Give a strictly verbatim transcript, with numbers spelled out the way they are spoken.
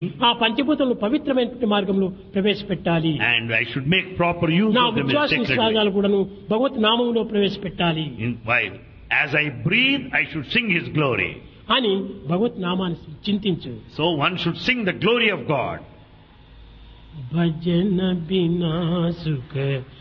ఆ పంచభూతములు పవిత్రమైనటువంటి మార్గంలో ప్రవేశపెట్టాలి. And I should make proper use నా of them in ఉచ్ఛ్వాస sacred way. నిశ్వాసాలు కూడాను భగవత్ నామములో ప్రవేశపెట్టాలి In while as I breathe, I should sing His glory. అని భగవత్ నామాన్ని చింతించు. So one should sing the glory of God. భజన బినా సుఖ